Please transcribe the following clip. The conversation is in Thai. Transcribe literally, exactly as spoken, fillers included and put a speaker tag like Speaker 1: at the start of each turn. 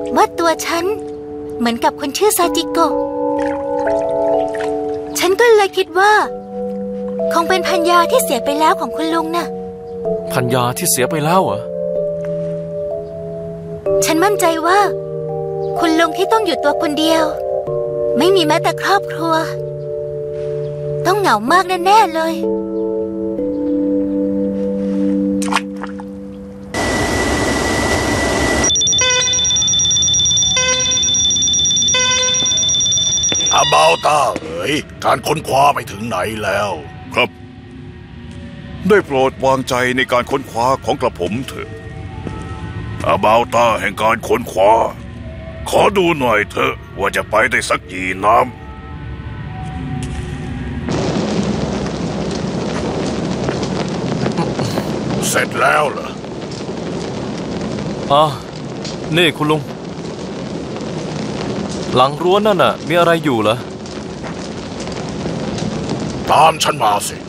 Speaker 1: ว่าตัวฉันเหมือนกับคนชื่อซาจิโกะฉันก็เลยคิดว่าคงเป็นพัญญาที่เสียไปแล้วของคุณลุงน่ะ
Speaker 2: พัญญาที่เสียไปแล้วเหรอ
Speaker 1: ฉันมั่นใจว่าคุณลุงที่ต้องอยู่ตัวคนเดียวไม่มีแม้แต่ครอบครัวต้องเหงามากแน่ๆเลย
Speaker 3: อาเบาตาเอ๋ยการค้นคว้าไปถึงไหนแล้ว
Speaker 4: ครับได้โปรดวางใจในการค้นคว้าของกระผมเถอะอาเบาตาแห่งการค้นคว้าขอดูหน่อยเถอะว่าจะไปได้สักกี่น้
Speaker 3: ำเสร็จแล้วเหรอ
Speaker 2: อ๋อนี่คุณลุงหลังรั้วนั่นน่ะมีอะไรอยู่เหรอ
Speaker 3: ตามฉันมาสิ